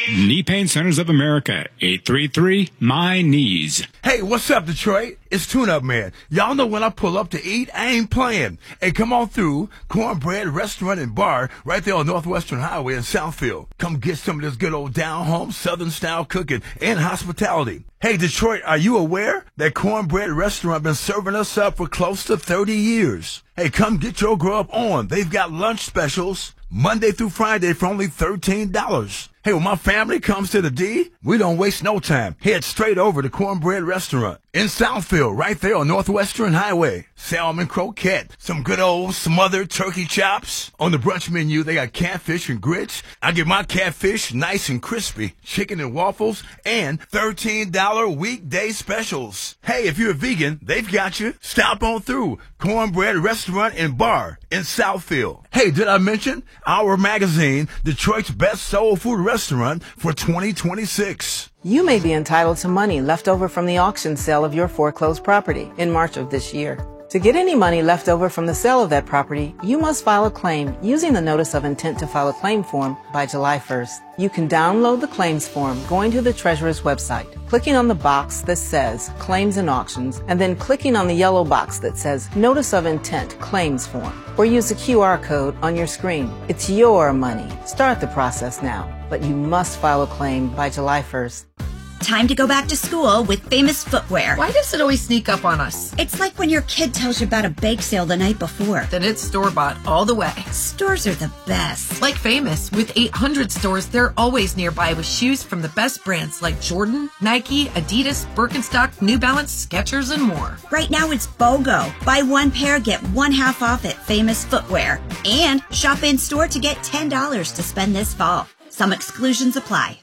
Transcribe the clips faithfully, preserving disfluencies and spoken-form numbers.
Knee Pain Centers of America, eight three three, M Y N E E S. Hey, what's up, Detroit? It's Tune Up Man. Y'all know when I pull up to eat, I ain't playing. Hey, come on through. Cornbread Restaurant and Bar right there on Northwestern Highway in Southfield. Come get some of this good old down-home Southern-style cooking and hospitality. Hey, Detroit, are you aware that Cornbread Restaurant been serving us up for close to thirty years? Hey, come get your grub on. They've got lunch specials Monday through Friday for only thirteen dollars. Hey, when my family comes to the D, we don't waste no time. Head straight over to Cornbread Restaurant in Southfield, right there on Northwestern Highway. Salmon croquette, some good old smothered turkey chops. On the brunch menu, they got catfish and grits. I get my catfish nice and crispy, chicken and waffles, and thirteen dollar weekday specials. Hey, if you're a vegan, they've got you. Stop on through Cornbread Restaurant and Bar in Southfield. Hey, did I mention our magazine, Detroit's Best Soul Food Restaurant for twenty twenty-six? You may be entitled to money left over from the auction sale of your foreclosed property in March of this year. To get any money left over from the sale of that property, you must file a claim using the Notice of Intent to File a Claim form by July first. You can download the claims form going to the Treasurer's website, clicking on the box that says Claims and Auctions, and then clicking on the yellow box that says Notice of Intent Claims Form, or use the Q R code on your screen. It's your money. Start the process now, but you must file a claim by July first. Time to go back to school with Famous Footwear. Why does it always sneak up on us? It's like when your kid tells you about a bake sale the night before. Then it's store-bought all the way. Stores are the best. Like Famous, with eight hundred stores, they're always nearby with shoes from the best brands like Jordan, Nike, Adidas, Birkenstock, New Balance, Skechers, and more. Right now it's BOGO. Buy one pair, get one half off at Famous Footwear. And shop in-store to get ten dollars to spend this fall. Some exclusions apply.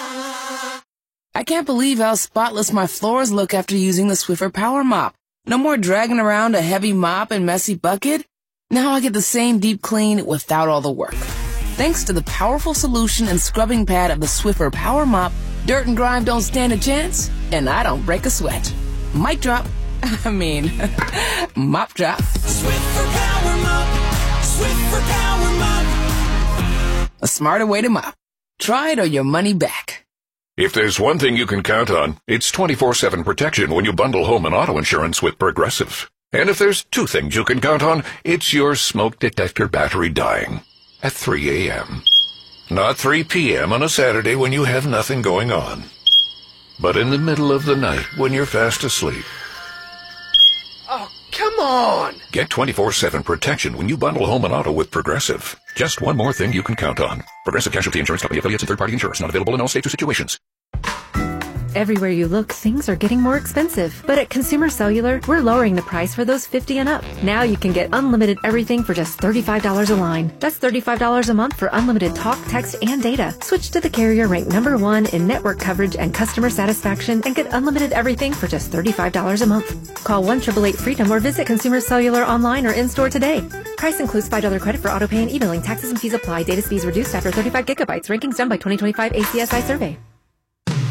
I can't believe how spotless my floors look after using the Swiffer Power Mop. No more dragging around a heavy mop and messy bucket. Now I get the same deep clean without all the work. Thanks to the powerful solution and scrubbing pad of the Swiffer Power Mop, dirt and grime don't stand a chance, and I don't break a sweat. Mic drop. I mean, mop drop. Swiffer Power Mop. Swiffer Power Mop. A smarter way to mop. Try it or your money back. If there's one thing you can count on, it's twenty-four seven protection when you bundle home and auto insurance with Progressive. And if there's two things you can count on, it's your smoke detector battery dying at three a.m. Not three p.m. on a Saturday when you have nothing going on, but in the middle of the night when you're fast asleep. Oh, come on! Get twenty-four seven protection when you bundle home and auto with Progressive. Just one more thing you can count on. Progressive Casualty Insurance Company affiliates and third-party insurers. Not available in all states or situations. Everywhere you look, things are getting more expensive. But at Consumer Cellular, we're lowering the price for those fifty and up. Now you can get unlimited everything for just thirty-five dollars a line. That's thirty-five dollars a month for unlimited talk, text, and data. Switch to the carrier ranked number one in network coverage and customer satisfaction and get unlimited everything for just thirty-five dollars a month. Call one eight eight eight FREEDOM or visit Consumer Cellular online or in-store today. Price includes five dollars credit for auto pay and e-billing. Taxes and fees apply. Data speeds reduced after thirty-five gigabytes. Rankings done by twenty twenty-five A C S I survey.